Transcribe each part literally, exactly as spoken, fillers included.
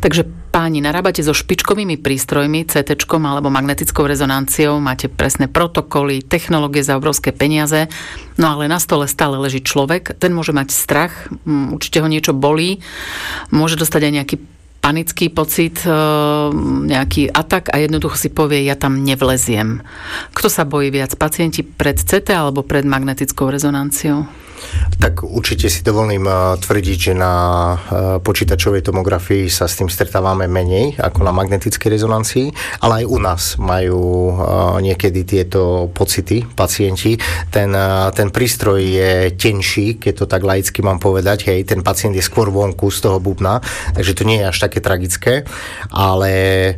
Takže páni, narábate so špičkovými prístrojmi, cé téčkom alebo magnetickou rezonanciou, máte presné protokoly, technológie za obrovské peniaze, no ale na stole stále leží človek, ten môže mať strach, určite ho niečo bolí, môže dostať aj nejaký panický pocit, nejaký atak a jednoducho si povie, ja tam nevleziem. Kto sa bojí viac? Pacienti pred cé té alebo pred magnetickou rezonanciou? Tak určite si dovolím tvrdiť, že na počítačovej tomografii sa s tým stretávame menej ako na magnetickej rezonancii, ale aj u nás majú niekedy tieto pocity pacienti. Ten, ten prístroj je tenší, keď to tak laicky mám povedať, hej, ten pacient je skôr vonku z toho bubna, takže to nie je až také tragické, ale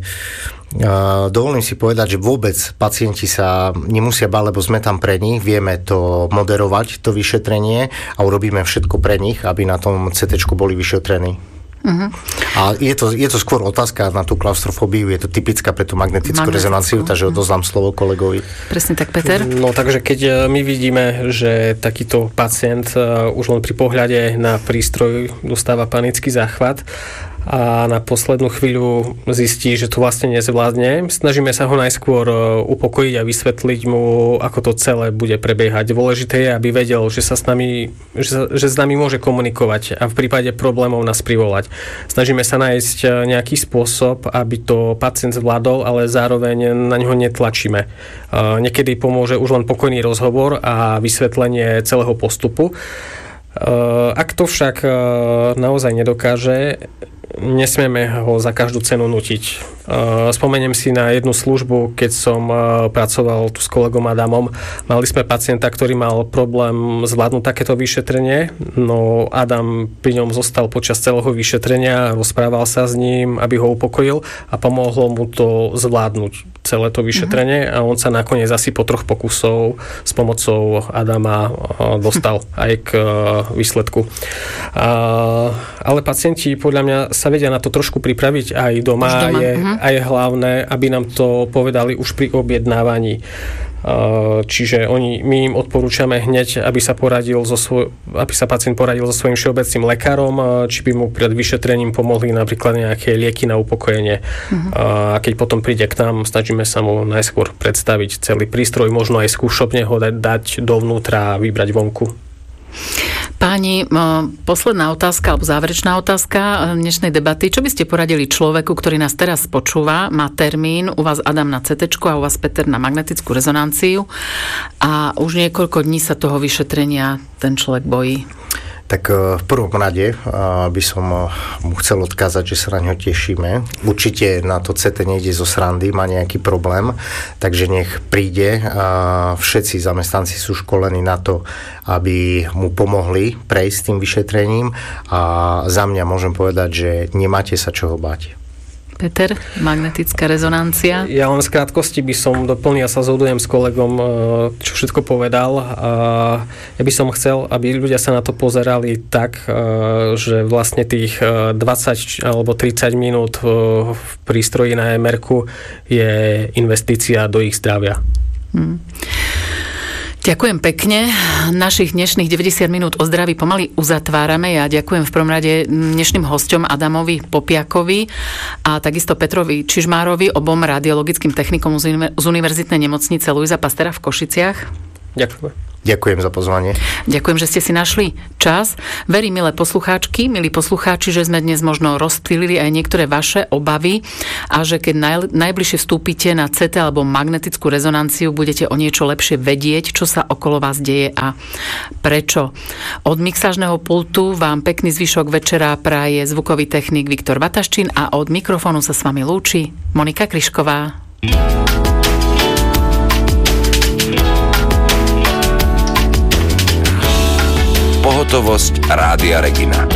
Uh, dovolím si povedať, že vôbec pacienti sa nemusia báť, lebo sme tam pre nich, vieme to moderovať, to vyšetrenie a urobíme všetko pre nich, aby na tom cé téčku boli vyšetrení. Uh-huh. A je to, je to skôr otázka na tú klaustrofóbiu, je to typická pre tú magnetickú, magnetickú rezonanciu, takže odozdám slovo kolegovi. Presne tak, Peter. No takže keď my vidíme, že takýto pacient už len pri pohľade na prístroj dostáva panický záchvat a na poslednú chvíľu zistí, že to vlastne nezvládne. Snažíme sa ho najskôr upokojiť a vysvetliť mu, ako to celé bude prebiehať. Dôležité je, aby vedel, že sa s nami, že, sa, že s nami môže komunikovať a v prípade problémov nás privolať. Snažíme sa nájsť nejaký spôsob, aby to pacient zvládol, ale zároveň na ňo netlačíme. Niekedy pomôže už len pokojný rozhovor a vysvetlenie celého postupu. Ak to však naozaj nedokáže, nesmieme ho za každú cenu nutiť. Spomeniem si na jednu službu, keď som pracoval tu s kolegom Adamom. Mali sme pacienta, ktorý mal problém zvládnuť takéto vyšetrenie, no Adam pri ňom zostal počas celého vyšetrenia, rozprával sa s ním, aby ho upokojil a pomohlo mu to zvládnuť celé to vyšetrenie a on sa nakoniec asi po troch pokusov s pomocou Adama dostal aj k výsledku. Ale pacienti podľa mňa sa vedia na to trošku pripraviť aj doma. doma. Je, uh-huh. A je hlavné, aby nám to povedali už pri objednávaní. Čiže oni, my im odporúčame hneď, aby sa poradil so svoj, aby sa pacient poradil so svojím všeobecným lekárom, či by mu pred vyšetrením pomohli napríklad nejaké lieky na upokojenie. Uh-huh. A keď potom príde k nám, snažíme sa mu najskôr predstaviť celý prístroj, možno aj skúšobne ho dať, dať dovnútra a vybrať vonku. Páni, posledná otázka alebo záverečná otázka dnešnej debaty. Čo by ste poradili človeku, ktorý nás teraz počúva, má termín, u vás Adam na cé téčku a u vás Peter na magnetickú rezonanciu a už niekoľko dní sa toho vyšetrenia ten človek bojí? Tak v prvom rade by som mu chcel odkázať, že sa na ňo tešíme. Určite na to cé té nejde zo srandy, má nejaký problém, takže nech príde. Všetci zamestnanci sú školení na to, aby mu pomohli prejsť tým vyšetrením a za mňa môžem povedať, že nemáte sa čoho báť. Peter, magnetická rezonancia. Ja len z krátkosti by som doplnil, ja sa zhodujem s kolegom, čo všetko povedal. Ja by som chcel, aby ľudia sa na to pozerali tak, že vlastne tých dvadsať alebo tridsať minút v prístroji na em erku je investícia do ich zdravia. Hmm. Ďakujem pekne. Našich dnešných deväťdesiat minút o zdraví pomaly uzatvárame. Ja ďakujem v prvom rade dnešným hosťom Adamovi Popiakovi a takisto Petrovi Čižmárovi, obom radiologickým technikom z Univerzitnej nemocnice Luisa Pastéra v Košiciach. Ďakujem. Ďakujem za pozvanie. Ďakujem, že ste si našli čas. Verím, milé poslucháčky, milí poslucháči, že sme dnes možno rozptýlili aj niektoré vaše obavy a že keď naj, najbližšie vstúpite na cé té alebo magnetickú rezonanciu, budete o niečo lepšie vedieť, čo sa okolo vás deje a prečo. Od mixážneho pultu vám pekný zvyšok večera praje zvukový technik Viktor Vataščín a od mikrofónu sa s vami lúči Monika Kryšková. Pohotovosť Rádia Regina.